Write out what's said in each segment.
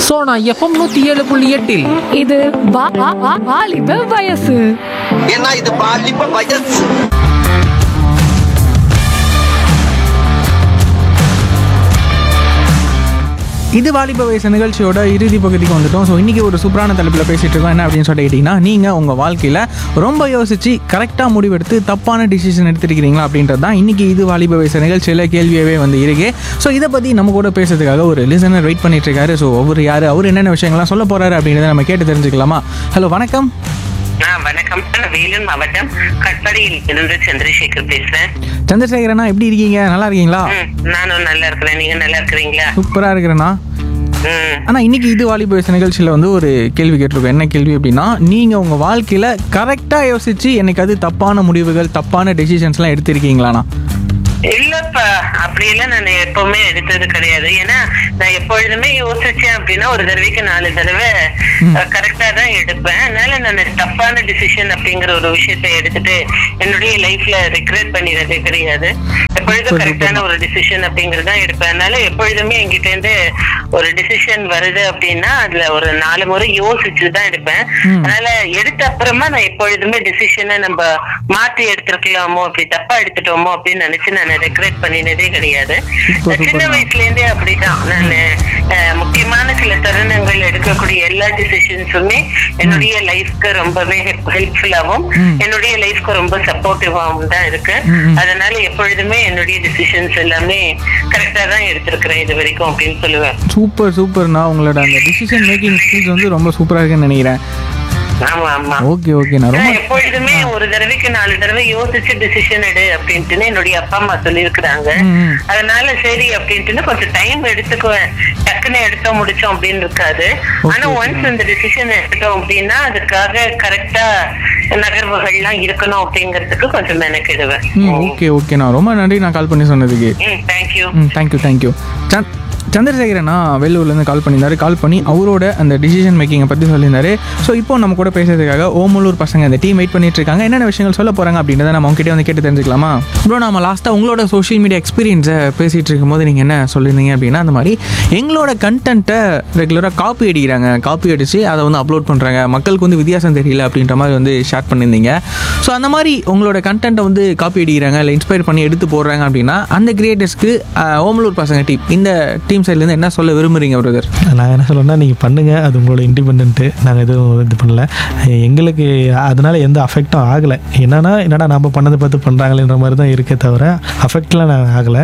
Sona FM 107.8 இது வாலிப வயசு. ஏன்னா இது பாலிப்ப வயசு. இது வாலிப வயசு நிகழ்ச்சியோட இறுதி பகுதிக்கு வந்துட்டோம். ஸோ இன்றைக்கி ஒரு சூப்பரான தலைப்பில் பேசிகிட்டு இருக்கோம். என்ன அப்படின்னு சொல்லி கேட்டிங்கன்னா, நீங்கள் உங்கள் வாழ்க்கையில் ரொம்ப யோசித்து கரெக்டாக முடிவெடுத்து தப்பான டிசிஷன் எடுத்துருக்கிறீங்களா அப்படின்றது தான் இன்றைக்கி இது வாலிப வயசு நிகழ்ச்சியில் கேள்வியாகவே வந்து இருக்கு. ஸோ இதை பற்றி நம்ம கூட பேசுறதுக்காக ஒரு லிசனர் வெயிட் பண்ணிட்டு இருக்காரு. ஸோ அவர் என்னென்ன விஷயங்கள்லாம் சொல்ல போகிறாரு அப்படின்றத நம்ம கேட்டு தெரிஞ்சுக்கலாமா? ஹலோ, வணக்கம். வணக்கம். வேலூர் மாவட்டம் கட்பாடியில் இருந்து சந்திரசேகர் பேசுறேன். சந்திரசேகரண்ணா, எப்படி இருக்கீங்க? நல்லா இருக்கீங்களா? நானும் நல்லா இருக்கிறேன். நீங்க நல்லா இருக்கிறீங்களா? சூப்பராக இருக்கிறேண்ணா. ஆனால் இன்னைக்கு இது வாலிப வயசு நிகழ்ச்சியில் வந்து ஒரு கேள்வி கேட்டிருக்கோம். என்ன கேள்வி அப்படின்னா, நீங்கள் உங்கள் வாழ்க்கையில் கரெக்டாக யோசிச்சு என்னைக்காவது தப்பான முடிவுகள் தப்பான டெசிஷன்ஸ்லாம் எடுத்திருக்கீங்களாண்ணா? இல்லப்பா, அப்படியெல்லாம் நான் எப்பவுமே எடுத்தது கிடையாது. ஏன்னா நான் எப்பொழுதுமே யோசிச்சேன் அப்படின்னா ஒரு தடவைக்கு 4 தடவை கரெக்டா தான் எடுப்பேன். அதனால நான் தப்பான டிசிஷன் அப்படிங்கிற ஒரு விஷயத்தை எடுத்துட்டு என்னுடைய லைஃப்ல ரிக்ரெட் பண்ணிடுறதே கிடையாது. எப்பொழுதும் கரெக்டான ஒரு டிசிஷன் அப்படிங்கறதான் எடுப்பேன். அதனால எப்பொழுதுமே என்கிட்ட இருந்து ஒரு டிசிஷன் வருது அப்படின்னா அதுல ஒரு 4 முறை யோசிச்சுதான் எடுப்பேன். அதனால எடுத்த அப்புறமா நான் எப்பொழுதுமே டிசிஷனை நம்ம மாற்றி எடுத்திருக்கலாமோ, அப்படி தப்பா எடுத்துட்டோமோ அப்படின்னு நினைச்சு நான் ரெக்ரெட் பண்ணினதே கிடையாது. சின்ன வயசுல இருந்தே அப்படிதான். நான் முக்கியமான சில தருணங்கள் எடுக்கக்கூடிய எல்லா டிசிஷன்ஸுமே என்னுடைய லைஃப்க்கு ரொம்பவே ஹெல்ப்ஃபுல்லாகவும் என்னுடைய லைஃப்க்கு ரொம்ப சப்போர்ட்டிவாகவும் தான் இருக்கு. அதனால எப்பொழுதுமே என்னுடைய டிசிஷன்ஸ் எல்லாமே கரெக்டா தான் எடுத்திருக்கிறேன் இது வரைக்கும் அப்படின்னு சொல்லுவேன். சூப்பர்ண்ணா. உங்களோட அந்த டிசிஷன் மேக்கிங் ஸ்கில்ஸ் வந்து ரொம்ப சூப்பரா இருக்குன்னு நினைக்கிறேன். ஆமா ஆமா, எப்பொழுதுமே ஒரு தடவைக்கு 4 தடவை யோசிச்சு டிசிஷன் எடு அப்படின்ட்டு என்னுடைய அப்பா அம்மா சொல்லியிருக்கிறாங்க. அதனால சரி அப்படின்ட்டு கொஞ்சம் டைம் எடுத்துக்குவேன். டக்குன்னு எடுத்தோம் முடிச்சோம் அப்படின்னு இருக்காது. ஆனா ஒன்ஸ் இந்த டிசிஷன் எடுத்தோம் அப்படின்னா அதுக்காக கரெக்டா நகர்வுகள்லாம் இருக்கணும் அப்படிங்கறதுக்கு கொஞ்சம் மெனக்கிடுவேன். ஓகேண்ணா, ரொம்ப நன்றி நான் கால் பண்ணி சொன்னதுக்கு. தேங்க்யூ. சந்திரசேகரண்ணா வேலூர்லேருந்து கால் பண்ணியிருந்தாரு. கால் பண்ணி அவரோட அந்த டிசிஷன் மேக்கிங்கை பற்றி சொல்லியிருந்தாரு. ஸோ இப்போ நம்ம கூட பேசுறதுக்காக ஓமலூர் பசங்க அந்த டீம் வெயிட் பண்ணிட்டு இருக்காங்க. என்னென்ன விஷயங்கள் சொல்ல போகிறாங்க அப்படின்றத நம்ம அவங்ககிட்ட வந்து கேட்டு தெரிஞ்சுக்கலாமா? ப்ரோ, நம்ம லாஸ்ட்டாக உங்களோட சோஷியல் மீடியா எக்ஸ்பீரியன்ஸை பேசிகிட்டு இருக்கும்போது நீங்கள் என்ன சொல்லியிருந்தீங்க அப்படின்னா, அந்த மாதிரி எங்களோட கண்டென்ட்டை ரெகுலராக காப்பி அடித்து அதை வந்து அப்லோட் பண்ணுறாங்க, மக்களுக்கு வந்து வித்தியாசம் தெரியல அப்படின்ற மாதிரி வந்து ஷேர் பண்ணியிருந்தீங்க. ஸோ அந்த மாதிரி உங்களோட கண்டென்ட்டை வந்து காப்பி அடிக்கிறாங்க இல்லை இன்ஸ்பயர் பண்ணி எடுத்து போடுறாங்க அப்படின்னா அந்த கிரியேட்டர்ஸ்க்கு ஓமலூர் பசங்க டீம் இந்த டீம் சைட்லேருந்து என்ன சொல்ல விரும்புகிறீங்க பிரதர்? நான் என்ன சொல்லணும்னா, நீங்கள் பண்ணுங்கள், அது உங்களோட இண்டிபெண்ட்டு. நாங்கள் எதுவும் இது பண்ணல. எங்களுக்கு அதனால் எந்த அஃபெக்டும் ஆகலை. என்னடா நம்ம பண்ணதை பார்த்து பண்ணுறாங்களேன்ற மாதிரி தான் இருக்கே தவிர அஃபெக்ட்லாம் நான் ஆகலை.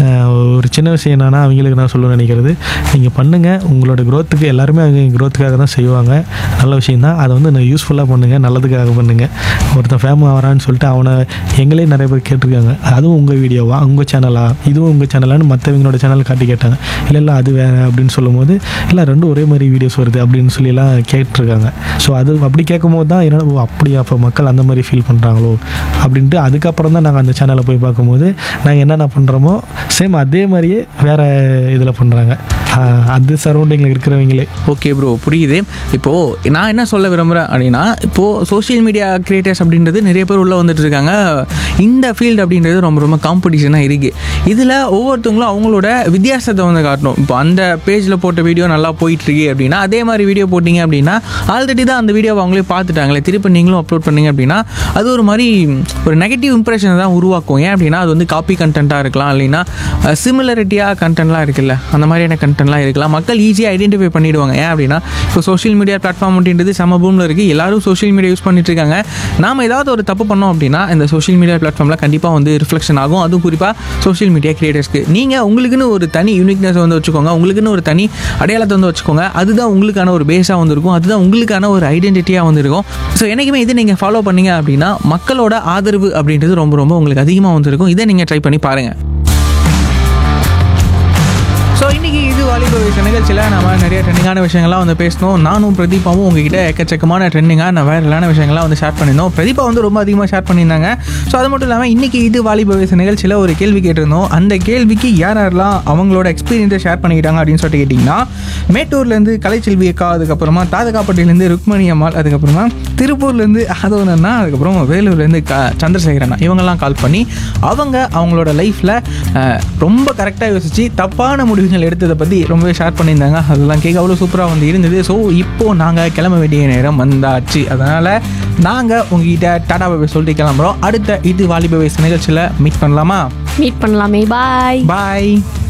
ஒரு சின்ன விஷயம் என்னென்னா, அவங்களுக்கு நான் சொல்ல நினைக்கிறது, நீங்கள் பண்ணுங்கள், உங்களோட க்ரோத்துக்கு எல்லாருமே அவங்க க்ரோத்துக்காக தான் செய்வாங்க. நல்ல விஷயந்தான். அதை வந்து நான் யூஸ்ஃபுல்லாக பண்ணுங்கள், நல்லதுக்காக பண்ணுங்கள். ஒருத்தன் ஃபேமஸ் ஆகிறான்னு சொல்லிட்டு அவனை எங்களே நிறைய பேர் கேட்டிருக்காங்க, அதுவும் உங்கள் வீடியோவா, உங்கள் சேனலா, இதுவும் உங்கள் சேனலான்னு மற்றவங்களோட சேனல் காட்டி கேட்டாங்க. இல்லை அது வேறு அப்படின்னு சொல்லும்போது, இல்லை ரெண்டும் ஒரே மாதிரி வீடியோஸ் வருது அப்படின்னு சொல்லிலாம் கேட்டிருக்காங்க. ஸோ அது அப்படி கேட்கும்போது தான் என்னோட அப்படியா அப்போ மக்கள் அந்த மாதிரி ஃபீல் பண்ணுறாங்களோ அப்படின்ட்டு அதுக்கப்புறம் தான் நாங்கள் அந்த சேனலை போய் பார்க்கும்போது நாங்கள் என்னென்ன பண்ணுறோமோ சேம் அதே மாதிரியே வேறு இதில் பண்ணுறாங்க. அது சரௌண்டிங்கில் இருக்கிறவங்களே. ஓகே ப்ரோ, புரியுது. இப்போது நான் என்ன சொல்ல விரும்புகிறேன் அப்படின்னா, இப்போது சோஷியல் மீடியா கிரியேட்டர்ஸ் அப்படின்றது நிறைய பேர் உள்ளே வந்துட்டு இருக்காங்க. இந்த ஃபீல்டு அப்படின்றது ரொம்ப ரொம்ப காம்படிஷனாக இருக்குது. இதில் ஒவ்வொருத்தவங்களும் அவங்களோட வித்தியாசத்தை வந்து காட்டணும். இப்போ அந்த பேஜில் போட்ட வீடியோ நல்லா போயிட்டுருக்கு அப்படின்னா அதே மாதிரி வீடியோ போட்டிங்க அப்படின்னா ஆல்ரெடி தான் அந்த வீடியோவை அவங்களே பார்த்துட்டாங்களே, திருப்பி நீங்களும் அப்லோட் பண்ணிங்க அப்படின்னா அது ஒரு மாதிரி ஒரு நெகட்டிவ் இம்ப்ரெஷனை தான் உருவாக்கும். ஏன் அப்படின்னா அது வந்து காப்பி கண்டென்ட்டாக இருக்கலாம், இல்லைன்னா சிமிலரிட்டியாக கண்டென்ட்லாம் இருக்குல்ல, அந்த மாதிரியான கண்டென்ட்லாம் இருக்கலாம். மக்கள் ஈஸியாக ஐடென்டிஃபை பண்ணிவிடுவாங்க. ஏன் அப்படின்னா இப்போ சோஷியல் மீடியா பிளாட்ஃபார்ம் அப்படின்றது செம பூமில் இருக்குது. எல்லாரும் சோஷியல் மீடியா யூஸ் பண்ணிட்டு இருக்காங்க. நாம் ஏதாவது ஒரு தப்பு பண்ணோம் அப்படின்னா இந்த சோஷியல் மீடியா பிளாட்ஃபார்மில் கண்டிப்பாக வந்து ரிஃப்ளெக்ஷன் ஆகும். அதுவும் குறிப்பாக சோஷியல் மீடியா கிரியேட்டர்ஸ்க்கு நீங்கள் உங்களுக்குன்னு ஒரு தனி யூனிக்னஸ் வந்து வச்சுக்கோங்க, உங்களுக்குன்னு ஒரு தனி அடையாளத்தை வந்து வச்சுக்கோங்க. அதுதான் உங்களுக்கான ஒரு பேஸாக வந்துருக்கும், அதுதான் உங்களுக்கான ஒரு ஐடென்டிட்டியாக வந்துருக்கும். ஸோ என்றைக்குமே இது நீங்கள் ஃபாலோ பண்ணீங்க அப்படின்னா மக்களோட ஆதரவு அப்படின்றது ரொம்ப ரொம்ப உங்களுக்கு அதிகமாக வந்துருக்கும். இதை நீங்கள் ட்ரை பண்ணி பாருங்கள். ஸோ இன்றைக்கி இது வாலிப வயசு நிகழ்ச்சியில் நம்ம நிறைய ட்ரெண்டிங்கான விஷயங்கள்லாம் வந்து பேசணும். நானும் பிரதீபாவும் உங்ககிட்ட எக்கச்சக்கமான ட்ரெண்டிங்காக நான் வைரலான விஷயங்கள்லாம் வந்து ஷேர் பண்ணியிருந்தோம். பிரதீபா வந்து ரொம்ப அதிகமாக ஷேர் பண்ணியிருந்தாங்க. ஸோ அது மட்டும் இல்லாமல் இன்றைக்கி இது வாலிப வயசு நிகழ்ச்சியில் ஒரு கேள்வி கேட்டிருந்தோம். அந்த கேள்விக்கு யாரெல்லாம் அவங்களோட எக்ஸ்பீரியன்ஸை ஷேர் பண்ணிக்கிட்டாங்க அப்படின்னு சொல்லிட்டு கேட்டிங்கன்னா, மேட்டூர்லேருந்து கலைச்செல்வி அக்கா, அதுக்கப்புறமா தாதகாப்பட்டிலேருந்து ருக்மணி அம்மாள், அதுக்கப்புறமா திருப்பூர்லேருந்து ஆதவனண்ணா, அதுக்கப்புறம் வேலூர்லேருந்து சந்திரசேகரண்ணா, இவங்கெல்லாம் கால் பண்ணி அவங்களோட லைஃப்பில் ரொம்ப கரெக்டாக யோசித்து தப்பான முடிவுகள் எடுத்ததை பற்றி பற்றி ரொம்பவே ஷேர் பண்ணியிருந்தாங்க. அதெல்லாம் கேட்க அவ்வளோ சூப்பராக வந்து இருந்தது. ஸோ இப்போது நாங்கள் கிளம்ப வேண்டிய நேரம் வந்தாச்சு. அதனால் நாங்கள் உங்ககிட்ட டாடா பாய் சொல்லிட்டு கிளம்புறோம். அடுத்த இது வாலிப வயசு நிகழ்ச்சியில் மீட் பண்ணலாமா? மீட் பண்ணலாமே. பாய். பாய்.